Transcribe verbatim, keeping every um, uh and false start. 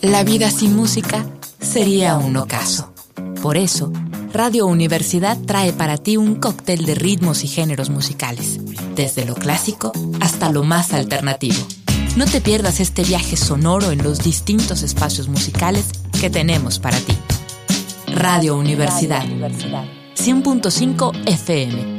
La vida sin música sería un ocaso. Por eso, Radio Universidad trae para ti un cóctel de ritmos y géneros musicales, desde lo clásico hasta lo más alternativo. No te pierdas este viaje sonoro en los distintos espacios musicales que tenemos para ti. Radio Universidad, cien punto cinco F M.